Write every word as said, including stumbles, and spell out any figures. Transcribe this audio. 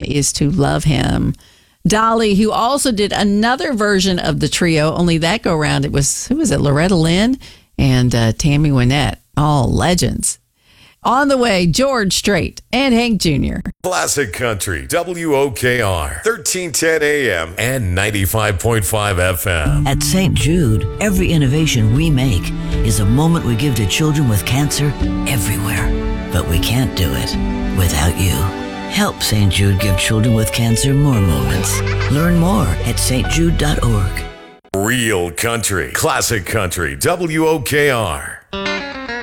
is to love him. Dolly, who also did another version of the trio, only that go round, it was, who was it, Loretta Lynn and uh, Tammy Wynette, all legends. On the way, George Strait and Hank Junior Classic Country, W O K R, thirteen ten A M and ninety-five point five F M. At Saint Jude, every innovation we make is a moment we give to children with cancer everywhere. But we can't do it without you. Help Saint Jude give children with cancer more moments. Learn more at s t jude dot org. Real country, classic country, W O K R.